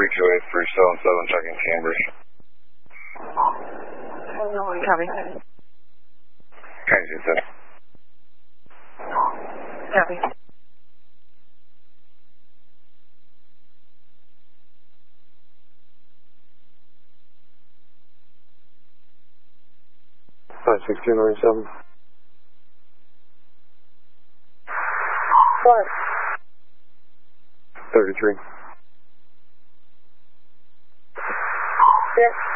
3283, still in 7, checking Cambridge. Copy. Crazy, sir. Copy. Five 1697. What? 33. Yes.